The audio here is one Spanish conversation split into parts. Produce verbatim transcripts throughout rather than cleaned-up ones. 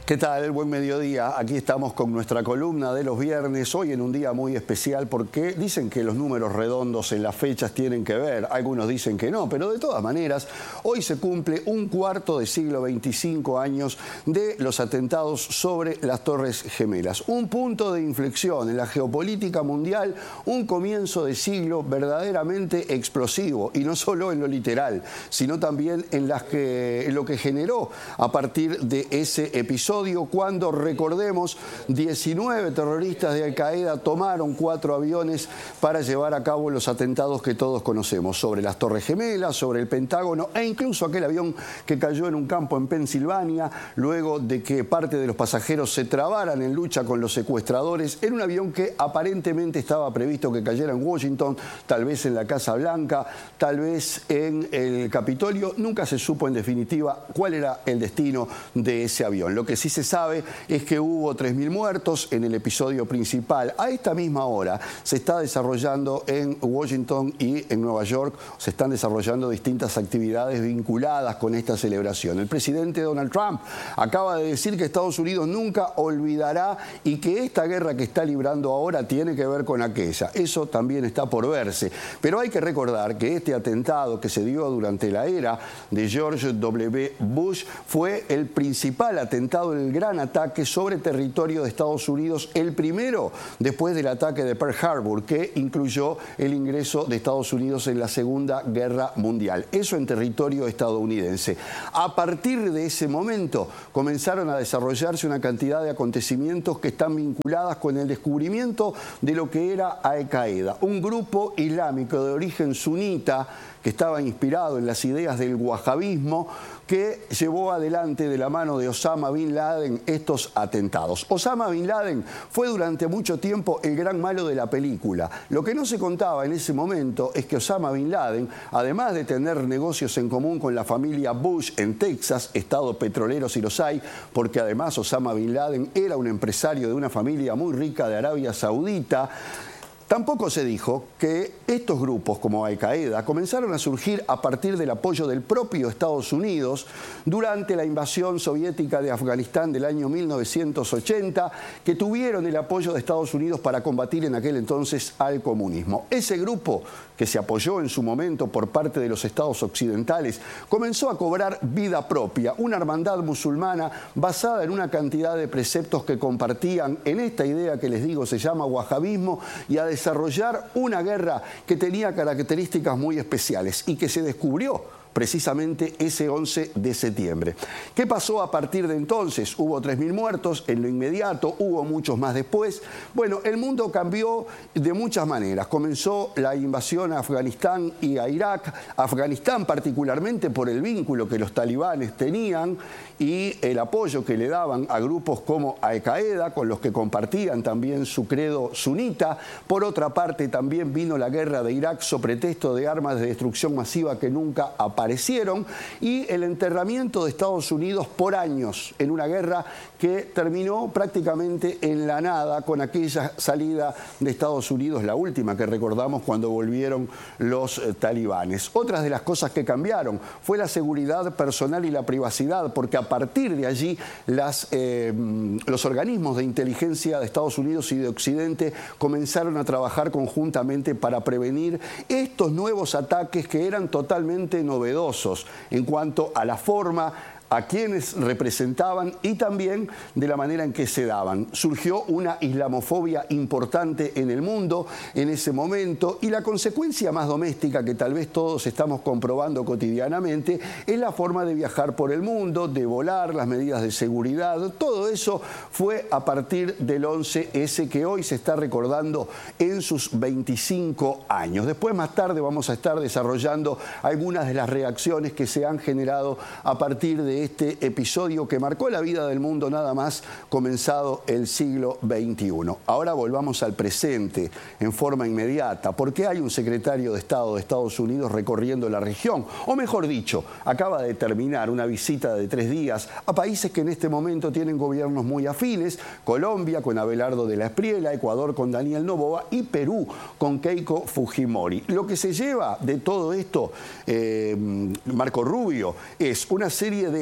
¿Qué tal? Buen mediodía. Aquí estamos con nuestra columna de los viernes, hoy en un día muy especial porque dicen que los números redondos en las fechas tienen que ver, algunos dicen que no, pero de todas maneras, hoy se cumple un cuarto de siglo, veinticinco años de los atentados sobre las Torres Gemelas. Un punto de inflexión en la geopolítica mundial, un comienzo de siglo verdaderamente explosivo, y no solo en lo literal, sino también en, las que, en lo que generó a partir de ese episodio, cuando, recordemos, diecinueve terroristas de Al Qaeda tomaron cuatro aviones para llevar a cabo los atentados que todos conocemos, sobre las Torres Gemelas, sobre el Pentágono e incluso aquel avión que cayó en un campo en Pensilvania luego de que parte de los pasajeros se trabaran en lucha con los secuestradores. Era un avión que aparentemente estaba previsto que cayera en Washington, tal vez en la Casa Blanca, tal vez en el Capitolio. Nunca se supo en definitiva cuál era el destino de ese avión. Lo que sí se sabe es que hubo tres mil muertos en el episodio principal. A esta misma hora se está desarrollando en Washington y en Nueva York, se están desarrollando distintas actividades vinculadas con esta celebración. El presidente Donald Trump acaba de decir que Estados Unidos nunca olvidará y que esta guerra que está librando ahora tiene que ver con aquella. Eso también está por verse. Pero hay que recordar que este atentado que se dio durante la era de George W. Bush fue el principal atentado, el gran ataque sobre territorio de Estados Unidos, el primero después del ataque de Pearl Harbor, que incluyó el ingreso de Estados Unidos en la Segunda Guerra Mundial. Eso en territorio estadounidense. A partir de ese momento comenzaron a desarrollarse una cantidad de acontecimientos que están vinculadas con el descubrimiento de lo que era Al Qaeda, un grupo islámico de origen sunita que estaba inspirado en las ideas del wahabismo, que llevó adelante de la mano de Osama Bin Laden estos atentados. Osama Bin Laden fue durante mucho tiempo el gran malo de la película. Lo que no se contaba en ese momento es que Osama Bin Laden, además de tener negocios en común con la familia Bush en Texas, estado petrolero si los hay, porque además Osama Bin Laden era un empresario de una familia muy rica de Arabia Saudita. Tampoco se dijo que estos grupos como Al Qaeda comenzaron a surgir a partir del apoyo del propio Estados Unidos durante la invasión soviética de Afganistán del año mil novecientos ochenta, que tuvieron el apoyo de Estados Unidos para combatir en aquel entonces al comunismo. Ese grupo, que se apoyó en su momento por parte de los estados occidentales, comenzó a cobrar vida propia, una hermandad musulmana basada en una cantidad de preceptos que compartían en esta idea que les digo se llama wahabismo, y a desarrollar una guerra que tenía características muy especiales y que se descubrió precisamente ese once de septiembre. ¿Qué pasó a partir de entonces? Hubo tres mil muertos en lo inmediato, hubo muchos más después. Bueno, el mundo cambió de muchas maneras. Comenzó la invasión a Afganistán y a Irak. Afganistán particularmente por el vínculo que los talibanes tenían y el apoyo que le daban a grupos como Al Qaeda, con los que compartían también su credo sunita. Por otra parte, también vino la guerra de Irak sobre pretexto de armas de destrucción masiva que nunca aparecieron. Aparecieron, y el enterramiento de Estados Unidos por años en una guerra que terminó prácticamente en la nada con aquella salida de Estados Unidos, la última que recordamos cuando volvieron los eh, talibanes. Otras de las cosas que cambiaron fue la seguridad personal y la privacidad, porque a partir de allí las, eh, los organismos de inteligencia de Estados Unidos y de Occidente comenzaron a trabajar conjuntamente para prevenir estos nuevos ataques que eran totalmente novedosos en cuanto a la forma, a quienes representaban y también de la manera en que se daban. Surgió una islamofobia importante en el mundo en ese momento, y la consecuencia más doméstica que tal vez todos estamos comprobando cotidianamente es la forma de viajar por el mundo, de volar, las medidas de seguridad. Todo eso fue a partir del once ese, que hoy se está recordando en sus veinticinco años. Después, más tarde, vamos a estar desarrollando algunas de las reacciones que se han generado a partir de este episodio que marcó la vida del mundo nada más comenzado el siglo veintiuno. Ahora volvamos al presente en forma inmediata. ¿Por qué hay un secretario de Estado de Estados Unidos recorriendo la región? O mejor dicho, acaba de terminar una visita de tres días a países que en este momento tienen gobiernos muy afines: Colombia con Abelardo de la Espriella, Ecuador con Daniel Noboa y Perú con Keiko Fujimori. Lo que se lleva de todo esto, eh, Marco Rubio, es una serie de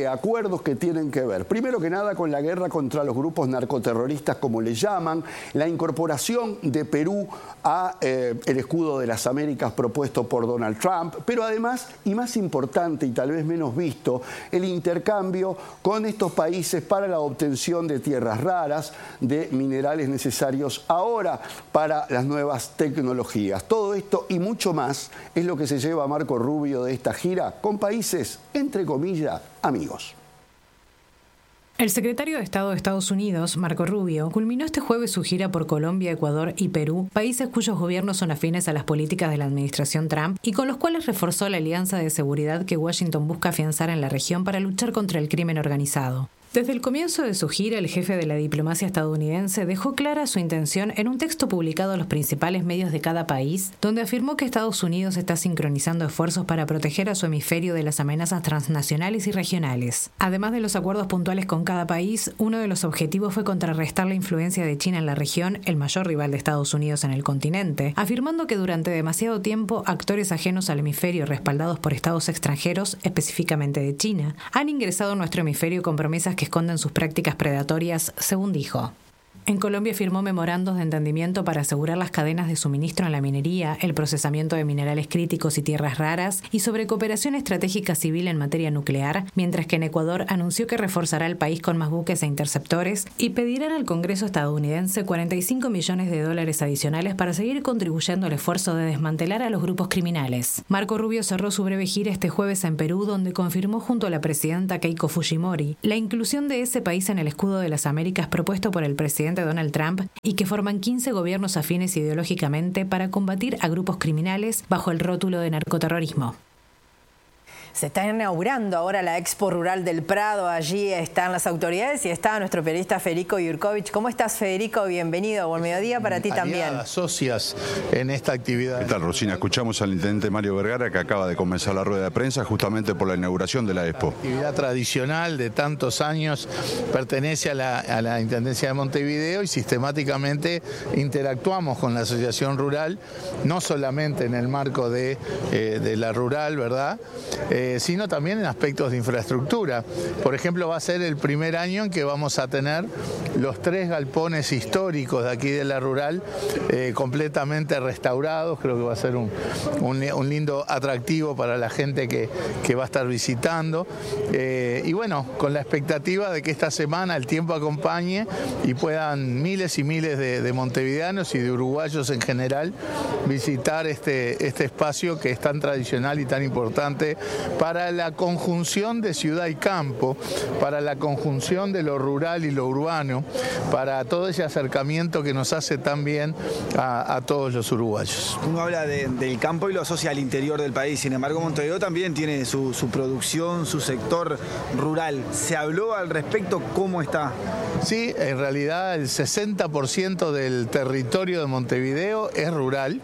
de acuerdos que tienen que ver, primero que nada, con la guerra contra los grupos narcoterroristas, como le llaman, la incorporación de Perú a eh, el escudo de las Américas propuesto por Donald Trump, pero además, y más importante y tal vez menos visto, el intercambio con estos países para la obtención de tierras raras, de minerales necesarios ahora para las nuevas tecnologías. Todo esto y mucho más es lo que se lleva a Marco Rubio de esta gira con países, entre comillas, amigos. El secretario de Estado de Estados Unidos, Marco Rubio, culminó este jueves su gira por Colombia, Ecuador y Perú, países cuyos gobiernos son afines a las políticas de la administración Trump y con los cuales reforzó la alianza de seguridad que Washington busca afianzar en la región para luchar contra el crimen organizado. Desde el comienzo de su gira, el jefe de la diplomacia estadounidense dejó clara su intención en un texto publicado en los principales medios de cada país, donde afirmó que Estados Unidos está sincronizando esfuerzos para proteger a su hemisferio de las amenazas transnacionales y regionales. Además de los acuerdos puntuales con cada país, uno de los objetivos fue contrarrestar la influencia de China en la región, el mayor rival de Estados Unidos en el continente, afirmando que durante demasiado tiempo actores ajenos al hemisferio respaldados por estados extranjeros, específicamente de China, han ingresado en nuestro hemisferio con promesas que que esconden sus prácticas predatorias, según dijo. En Colombia firmó memorandos de entendimiento para asegurar las cadenas de suministro en la minería, el procesamiento de minerales críticos y tierras raras y sobre cooperación estratégica civil en materia nuclear, mientras que en Ecuador anunció que reforzará el país con más buques e interceptores y pedirán al Congreso estadounidense cuarenta y cinco millones de dólares adicionales para seguir contribuyendo al esfuerzo de desmantelar a los grupos criminales. Marco Rubio cerró su breve gira este jueves en Perú, donde confirmó junto a la presidenta Keiko Fujimori la inclusión de ese país en el escudo de las Américas propuesto por el presidente Donald Trump y que forman quince gobiernos afines ideológicamente para combatir a grupos criminales bajo el rótulo de narcoterrorismo. Se está inaugurando ahora la Expo Rural del Prado, allí están las autoridades y está nuestro periodista Federico Yurkovich. ¿Cómo estás, Federico? Bienvenido, buen mediodía para ti también. Aliadas, socias en esta actividad. ¿Qué tal, Rosina? Escuchamos al intendente Mario Vergara, que acaba de comenzar la rueda de prensa justamente por la inauguración de la Expo. La actividad tradicional de tantos años pertenece a la, a la Intendencia de Montevideo y sistemáticamente interactuamos con la Asociación Rural, no solamente en el marco de, eh, de la rural, ¿verdad?, Eh, sino también en aspectos de infraestructura. Por ejemplo, va a ser el primer año en que vamos a tener los tres galpones históricos de aquí de la rural eh, completamente restaurados. Creo que va a ser un, un, un lindo atractivo para la gente que, que va a estar visitando. Eh, y bueno, con la expectativa de que esta semana el tiempo acompañe y puedan miles y miles de, de montevideanos y de uruguayos en general visitar este, este espacio que es tan tradicional y tan importante para la conjunción de ciudad y campo, para la conjunción de lo rural y lo urbano, para todo ese acercamiento que nos hace tan bien a, a todos los uruguayos. Uno habla de, del campo y lo asocia al interior del país, sin embargo Montevideo también tiene su, su producción, su sector rural. ¿Se habló al respecto? ¿Cómo está? Sí, en realidad el sesenta por ciento del territorio de Montevideo es rural.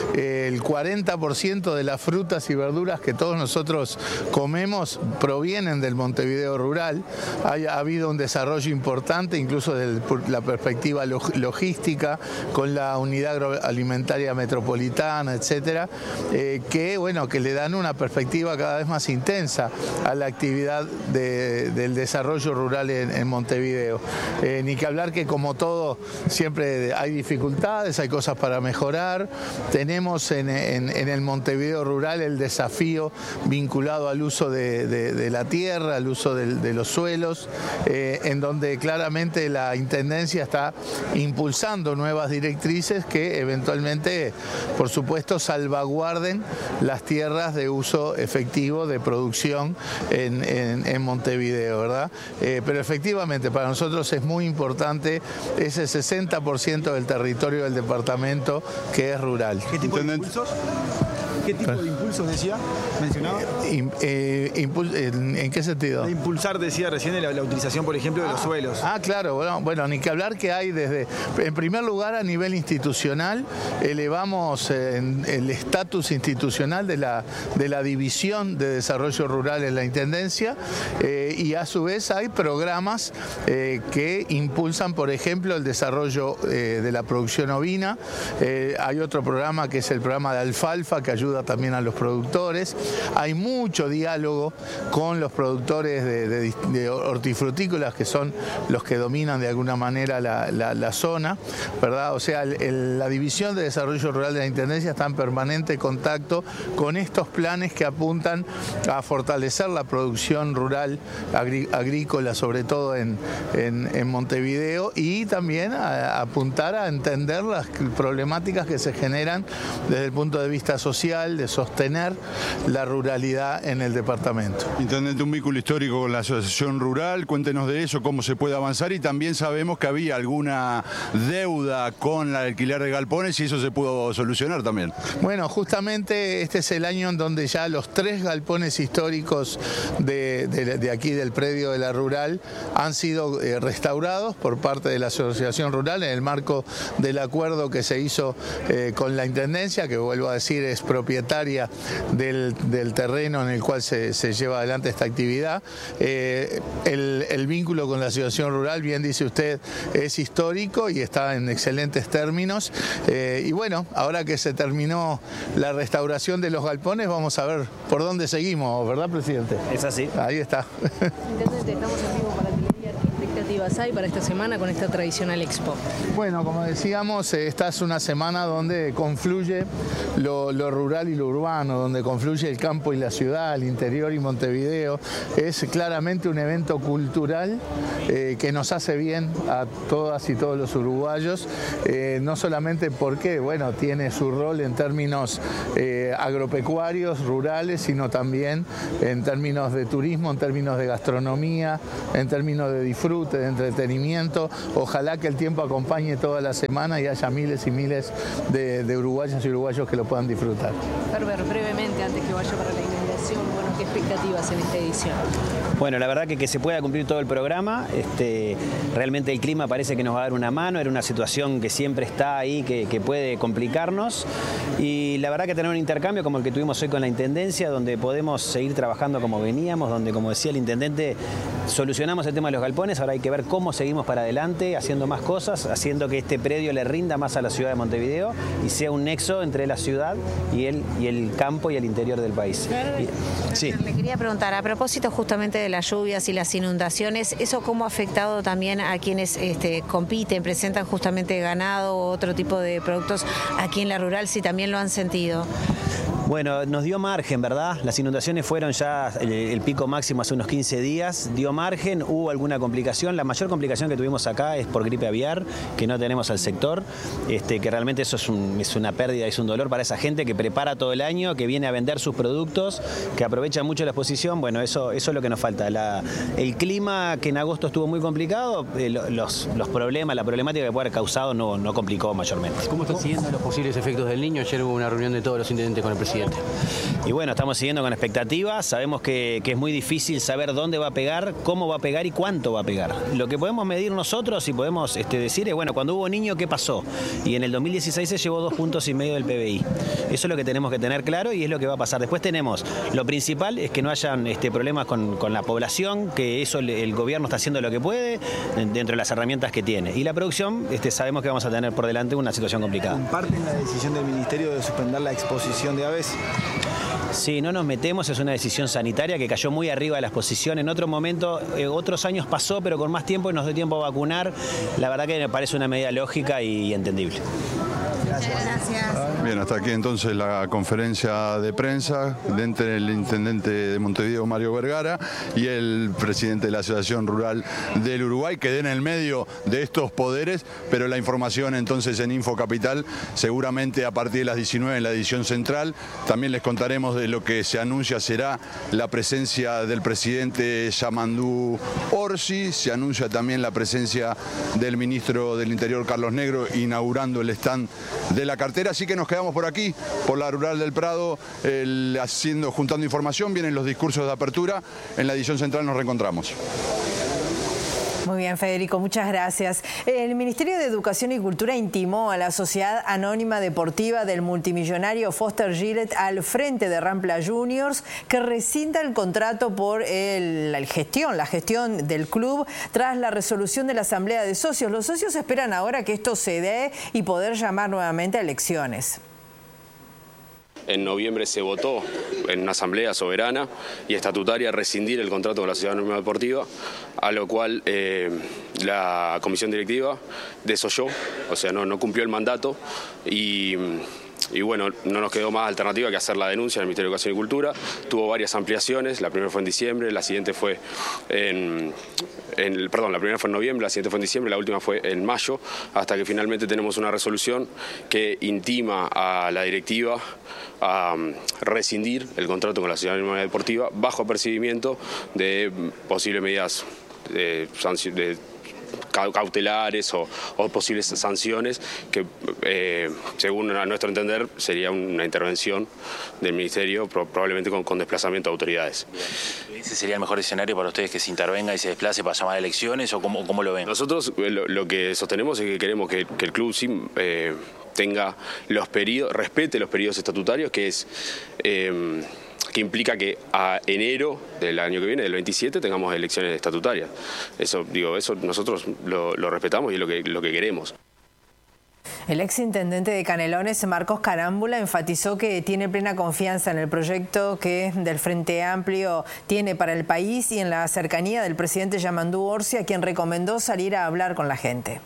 El cuarenta por ciento de las frutas y verduras que todos nosotros comemos provienen del Montevideo rural. Ha, ha habido un desarrollo importante, incluso desde la perspectiva logística, con la unidad agroalimentaria metropolitana, etcétera, eh, que, bueno, que le dan una perspectiva cada vez más intensa a la actividad de, del desarrollo rural en, en Montevideo. Eh, ni que hablar que, como todo, siempre hay dificultades, hay cosas para mejorar. Tenemos en, en, en el Montevideo rural el desafío vinculado al uso de, de, de la tierra, al uso de, de los suelos, eh, en donde claramente la Intendencia está impulsando nuevas directrices que eventualmente, por supuesto, salvaguarden las tierras de uso efectivo de producción en, en, en Montevideo, ¿verdad? Eh, pero efectivamente para nosotros es muy importante ese sesenta por ciento del territorio del departamento que es rural. ¿Qué tipo de impulsos? ¿Qué tipo de impulsos decía? ¿Mencionaba? Eh, eh, impul en, ¿En qué sentido? De impulsar, decía recién, la, la utilización, por ejemplo, de ah, los suelos. Ah, claro. Bueno, bueno, ni que hablar que hay desde... En primer lugar, a nivel institucional, elevamos eh, el estatus institucional de la, de la División de Desarrollo Rural en la Intendencia eh, y a su vez hay programas eh, que impulsan, por ejemplo, el desarrollo eh, de la producción ovina. Eh, hay otro programa que es el programa de alfalfa que ayuda ayuda también a los productores. Hay mucho diálogo con los productores de, de, de hortifrutícolas, que son los que dominan de alguna manera la, la, la zona, ¿verdad? O sea, el, el, la División de Desarrollo Rural de la Intendencia está en permanente contacto con estos planes que apuntan a fortalecer la producción rural agrí, agrícola, sobre todo en, en, en Montevideo, y también a, a apuntar a entender las problemáticas que se generan desde el punto de vista social, de sostener la ruralidad en el departamento. Intendente, un vínculo histórico con la Asociación Rural, cuéntenos de eso, cómo se puede avanzar, y también sabemos que había alguna deuda con el alquiler de galpones y eso se pudo solucionar también. Bueno, justamente este es el año en donde ya los tres galpones históricos de, de, de aquí del predio de la Rural han sido eh, restaurados por parte de la Asociación Rural en el marco del acuerdo que se hizo eh, con la Intendencia, que vuelvo a decir es propietaria del, del terreno en el cual se, se lleva adelante esta actividad. Eh, el, el vínculo con la Asociación Rural, bien dice usted, es histórico y está en excelentes términos. Eh, y bueno, ahora que se terminó la restauración de los galpones, vamos a ver por dónde seguimos, ¿verdad, presidente? Es así. Ahí está. Intendente, estamos en vivo para Televía. ¿Qué expectativas hay para esta semana con esta tradicional expo? Bueno, como decíamos, esta es una semana donde confluye lo, lo rural y lo urbano, donde confluye el campo y la ciudad, el interior y Montevideo. Es claramente un evento cultural eh, que nos hace bien a todas y todos los uruguayos, eh, no solamente porque, bueno, tiene su rol en términos eh, agropecuarios, rurales, sino también en términos de turismo, en términos de gastronomía, en términos de disfrute, de entretenimiento. Ojalá que el tiempo acompañe toda la semana y haya miles y miles de, de uruguayas y uruguayos que lo puedan disfrutar. Ferber, brevemente, antes que vaya para la inauguración, bueno, ¿qué expectativas en esta edición? Bueno, la verdad que que se pueda cumplir todo el programa, este, realmente el clima parece que nos va a dar una mano, era una situación que siempre está ahí, que, que puede complicarnos, y la verdad que tener un intercambio como el que tuvimos hoy con la Intendencia, donde podemos seguir trabajando como veníamos, donde, como decía el Intendente, solucionamos el tema de los galpones, ahora hay que ver cómo seguimos para adelante, haciendo más cosas, haciendo que este predio le rinda más a la ciudad de Montevideo y sea un nexo entre la ciudad y el, y el campo y el interior del país. Y, sí. Le quería preguntar, a propósito justamente de las lluvias y las inundaciones, ¿eso cómo ha afectado también a quienes este, compiten, presentan justamente ganado o otro tipo de productos aquí en la Rural, si también lo han sentido? Bueno, nos dio margen, ¿verdad? Las inundaciones fueron ya el, el pico máximo hace unos quince días, dio margen, hubo alguna complicación. La mayor complicación que tuvimos acá es por gripe aviar, que no tenemos al sector, este, que realmente eso es, un, es una pérdida, es un dolor para esa gente que prepara todo el año, que viene a vender sus productos, que aprovecha mucho la exposición. Bueno, eso, eso es lo que nos falta. La, el clima, que en agosto estuvo muy complicado, eh, los, los problemas, la problemática que puede haber causado no, no complicó mayormente. ¿Cómo están siguiendo los posibles efectos del Niño? Ayer hubo una reunión de todos los intendentes con el presidente. Y bueno, estamos siguiendo con expectativas, sabemos que, que es muy difícil saber dónde va a pegar, cómo va a pegar y cuánto va a pegar. Lo que podemos medir nosotros y podemos este, decir es, bueno, cuando hubo Niño, ¿qué pasó? Y en el dos mil dieciséis se llevó dos puntos y medio del P B I. Eso es lo que tenemos que tener claro y es lo que va a pasar. Después tenemos, lo principal es que no hayan este, problemas con, con la población, que eso el, el gobierno está haciendo lo que puede dentro de las herramientas que tiene. Y la producción, este, sabemos que vamos a tener por delante una situación complicada. ¿Comparten la decisión del Ministerio de suspender la exposición de aves? Sí, no nos metemos, es una decisión sanitaria que cayó muy arriba de la exposición. En otro momento, eh, otros años pasó, pero con más tiempo y nos dio tiempo a vacunar. La verdad que me parece una medida lógica y entendible. Gracias. Gracias. Bien, hasta aquí entonces la conferencia de prensa entre el intendente de Montevideo, Mario Vergara, y el presidente de la Asociación Rural del Uruguay, que den en el medio de estos poderes, pero la información entonces en Info Capital, seguramente a partir de las diecinueve en la edición central. También les contaremos de lo que se anuncia será la presencia del presidente Yamandú Orsi, se anuncia también la presencia del ministro del Interior, Carlos Negro, inaugurando el stand de la cartera, así que nos quedamos por aquí, por la Rural del Prado, el, haciendo, juntando información, vienen los discursos de apertura, en la edición central nos reencontramos. Muy bien, Federico, muchas gracias. El Ministerio de Educación y Cultura intimó a la Sociedad Anónima Deportiva del multimillonario Foster Gillett al frente de Rampla Juniors que rescinda el contrato por el, la gestión, la gestión del club tras la resolución de la Asamblea de Socios. Los socios esperan ahora que esto se dé y poder llamar nuevamente a elecciones. En noviembre se votó en una asamblea soberana y estatutaria rescindir el contrato con la Sociedad Anónima Deportiva, a lo cual eh, la comisión directiva desoyó, o sea, no, no cumplió el mandato y... Y bueno, no nos quedó más alternativa que hacer la denuncia en el Ministerio de Educación y Cultura. Tuvo varias ampliaciones, la primera fue en diciembre, la siguiente fue en, en... Perdón, la primera fue en noviembre, la siguiente fue en diciembre, la última fue en mayo, hasta que finalmente tenemos una resolución que intima a la directiva a rescindir el contrato con la Sociedad Anónima Deportiva bajo apercibimiento de posibles medidas de sanción de cautelares o, o posibles sanciones que, eh, según a nuestro entender, sería una intervención del Ministerio, pro, probablemente con, con desplazamiento de autoridades. ¿Ese sería el mejor escenario para ustedes, que se intervenga y se desplace para llamar a elecciones, o cómo, cómo lo ven? Nosotros lo, lo que sostenemos es que queremos que, que el club sí, eh, tenga los periodos, respete los periodos estatutarios, que es... Eh, que implica que a enero del año que viene, del veintisiete, tengamos elecciones estatutarias. Eso, digo, eso nosotros lo, lo respetamos y es lo que, lo que queremos. El exintendente de Canelones, Marcos Carámbula, enfatizó que tiene plena confianza en el proyecto que del Frente Amplio tiene para el país y en la cercanía del presidente Yamandú Orsi, a quien recomendó salir a hablar con la gente.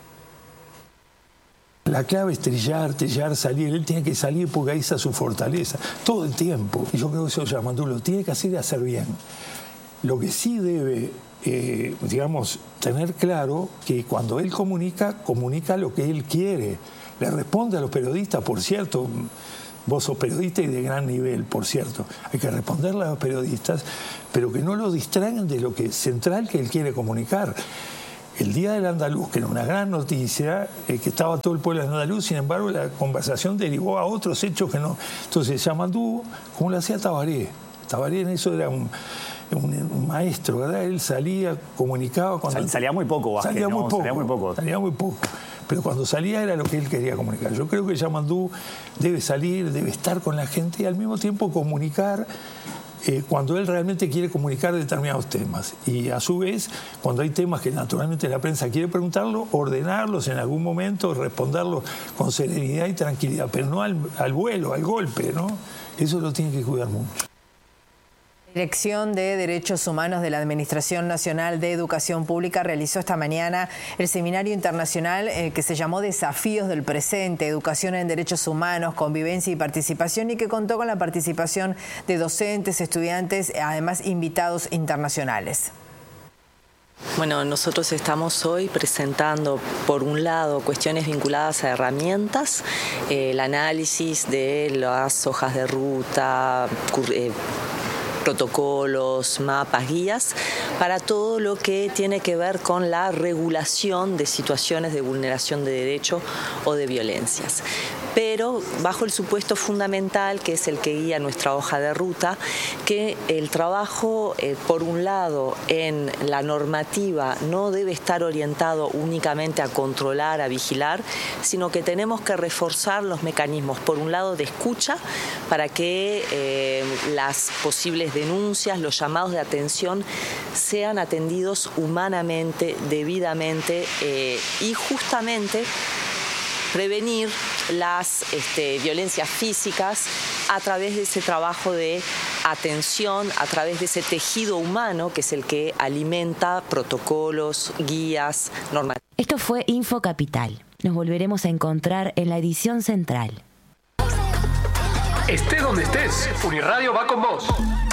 La clave es trillar, trillar, salir. Él tiene que salir porque ahí está su fortaleza, todo el tiempo. Y yo creo que eso Yamandú lo tiene que hacer y hacer bien. Lo que sí debe, eh, digamos, tener claro que cuando él comunica, comunica lo que él quiere. Le responde a los periodistas, por cierto. Vos sos periodista y de gran nivel, por cierto. Hay que responderle a los periodistas, pero que no lo distraigan de lo que es central que él quiere comunicar. El Día del Andaluz, que era una gran noticia, eh, que estaba todo el pueblo andaluz, sin embargo la conversación derivó a otros hechos que no. Entonces Yamandú, como lo hacía Tabaré, Tabaré en eso era un, un, un maestro, ¿verdad? Él salía, comunicaba... Cuando Sal, salía muy poco, Vázquez, salía, ¿no? muy poco, salía muy poco. Salía muy poco. Pero cuando salía era lo que él quería comunicar. Yo creo que Yamandú debe salir, debe estar con la gente y al mismo tiempo comunicar Eh, cuando él realmente quiere comunicar determinados temas. Y a su vez, cuando hay temas que naturalmente la prensa quiere preguntarlo, ordenarlos en algún momento, responderlos con serenidad y tranquilidad, pero no al, al vuelo, al golpe, ¿no? Eso lo tiene que cuidar mucho. La Dirección de Derechos Humanos de la Administración Nacional de Educación Pública realizó esta mañana el seminario internacional eh, que se llamó Desafíos del Presente, Educación en Derechos Humanos, Convivencia y Participación, y que contó con la participación de docentes, estudiantes, además invitados internacionales. Bueno, nosotros estamos hoy presentando, por un lado, cuestiones vinculadas a herramientas, eh, el análisis de las hojas de ruta, eh, protocolos, mapas, guías, para todo lo que tiene que ver con la regulación de situaciones de vulneración de derecho o de violencias. Pero bajo el supuesto fundamental, que es el que guía nuestra hoja de ruta, que el trabajo, eh, por un lado, en la normativa no debe estar orientado únicamente a controlar, a vigilar, sino que tenemos que reforzar los mecanismos, por un lado, de escucha, para que eh, las posibles denuncias, los llamados de atención, sean atendidos humanamente, debidamente eh, y justamente prevenir las este, violencias físicas a través de ese trabajo de atención, a través de ese tejido humano que es el que alimenta protocolos, guías, normativas. Esto fue Info Capital. Nos volveremos a encontrar en la edición central. Estés donde estés, Uniradio va con vos.